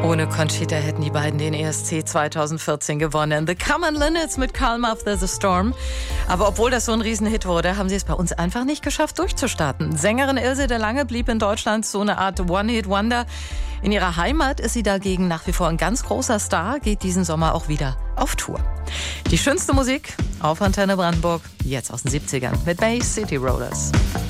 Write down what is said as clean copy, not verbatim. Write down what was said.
Ohne Conchita hätten die beiden den ESC 2014 gewonnen. The Common Linnets mit Calm After the Storm. Aber obwohl das so ein Riesenhit wurde, haben sie es bei uns einfach nicht geschafft, durchzustarten. Sängerin Ilse de Lange blieb in Deutschland so eine Art One-Hit-Wonder. In ihrer Heimat ist sie dagegen nach wie vor ein ganz großer Star, geht diesen Sommer auch wieder auf Tour. Die schönste Musik auf Antenne Brandenburg, jetzt aus den 70ern mit Bay City Rollers.